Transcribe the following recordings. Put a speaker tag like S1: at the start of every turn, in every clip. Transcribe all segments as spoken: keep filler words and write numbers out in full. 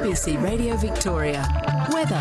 S1: B C Radio Victoria. Weather.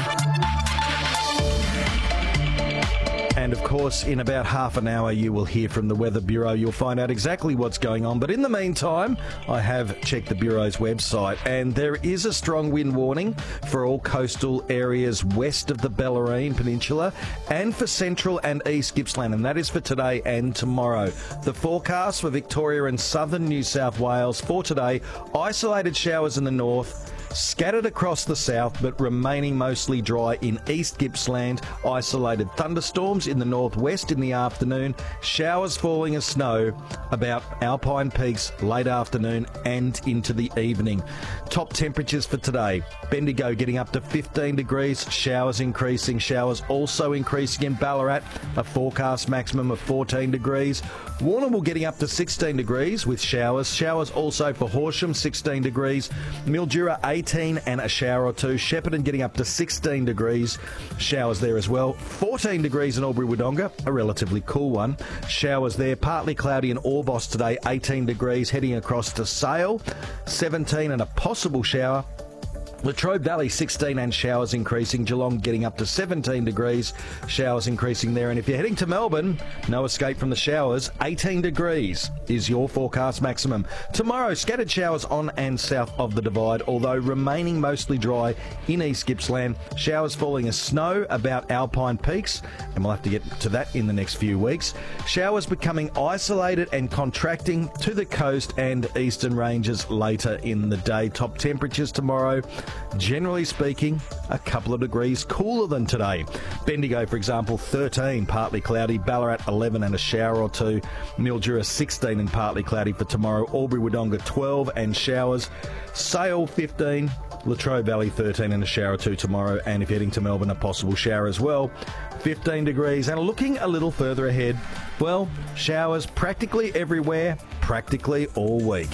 S2: And of course, in about half an hour, you will hear from the Weather Bureau. You'll find out exactly what's going on. But in the meantime, I have checked the Bureau's website, and there is a strong wind warning for all coastal areas west of the Bellarine Peninsula and for central and east Gippsland, and that is for today and tomorrow. The forecast for Victoria and southern New South Wales for today: isolated showers in the north, scattered across the south, but remaining mostly dry in East Gippsland. Isolated thunderstorms in the northwest in the afternoon. Showers falling as snow about Alpine Peaks late afternoon and into the evening. Top temperatures for today: Bendigo getting up to fifteen degrees. Showers increasing. Showers also increasing in Ballarat. A forecast maximum of fourteen degrees. Warrnambool getting up to sixteen degrees with showers. Showers also for Horsham, sixteen degrees. Mildura, eighteen and a shower or two. Shepparton getting up to sixteen degrees. Showers there as well. fourteen degrees in Albury-Wodonga, a relatively cool one. Showers there. Partly cloudy in Orbost today, eighteen degrees. Heading across to Sale, seventeen and a possible shower. Latrobe Valley, sixteen and showers increasing. Geelong getting up to seventeen degrees. Showers increasing there. And if you're heading to Melbourne, no escape from the showers. eighteen degrees is your forecast maximum. Tomorrow, scattered showers on and south of the Divide, although remaining mostly dry in East Gippsland. Showers falling as snow about Alpine Peaks, and we'll have to get to that in the next few weeks. Showers becoming isolated and contracting to the coast and eastern ranges later in the day. Top temperatures tomorrow, generally speaking, a couple of degrees cooler than today. Bendigo, for example, thirteen, partly cloudy. Ballarat, eleven and a shower or two. Mildura, sixteen and partly cloudy for tomorrow. Albury-Wodonga, twelve and showers. Sale, fifteen. Latrobe Valley, thirteen and a shower or two tomorrow. And if you're heading to Melbourne, a possible shower as well. fifteen degrees. And looking a little further ahead, well, showers practically everywhere, practically all week.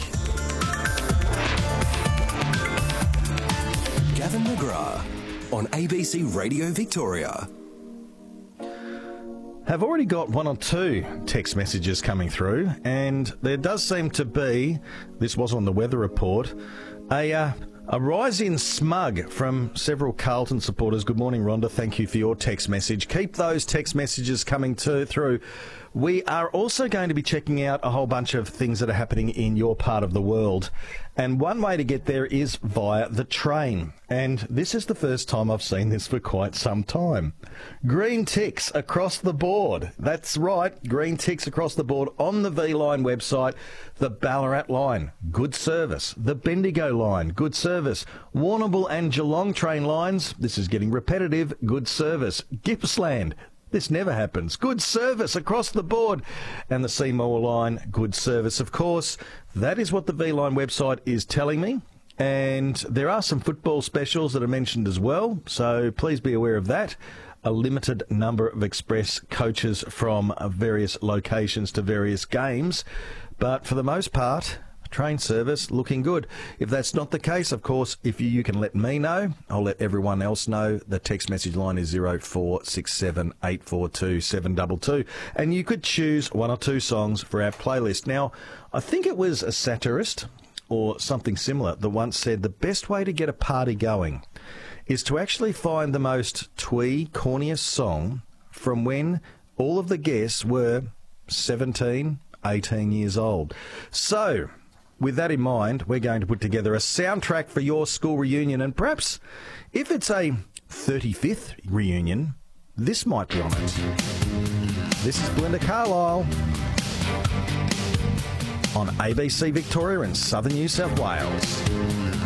S3: Gavin McGrath on A B C Radio Victoria.
S2: Have already got one or two text messages coming through, and there does seem to be, this was on the weather report, a uh, a rise in smug from several Carlton supporters. Good morning, Rhonda. Thank you for your text message. Keep those text messages coming to, through. We are also going to be checking out a whole bunch of things that are happening in your part of the world. And one way to get there is via the train. And this is the first time I've seen this for quite some time. Green ticks across the board. That's right, green ticks across the board on the V-Line website. The Ballarat line, good service. The Bendigo line, good service. Warrnambool and Geelong train lines, this is getting repetitive, good service. Gippsland, this never happens. Good service across the board. And the Seymour line, good service. Of course, that is what the V-Line website is telling me. And there are some football specials that are mentioned as well, so please be aware of that. A limited number of express coaches from various locations to various games. But for the most part, train service looking good. If that's not the case, of course, if you, you can let me know, I'll let everyone else know. The text message line is zero four six seven eight four two seven two two, and you could choose one or two songs for our playlist. Now, I think it was a satirist or something similar that once said the best way to get a party going is to actually find the most twee, corniest song from when all of the guests were seventeen, eighteen years old. So, with that in mind, we're going to put together a soundtrack for your school reunion, and perhaps if it's a thirty-fifth reunion, this might be on it. This is Belinda Carlisle on A B C Victoria and Southern New South Wales.